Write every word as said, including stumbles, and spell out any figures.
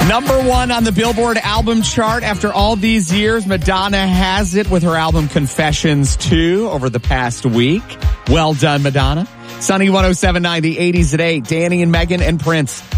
Number one on the Billboard album chart after all these years, Madonna has it with her album Confessions two over the past week. Well done, Madonna. Sunny one oh seven point nine, the eighties at eight. Danny and Megan and Prince.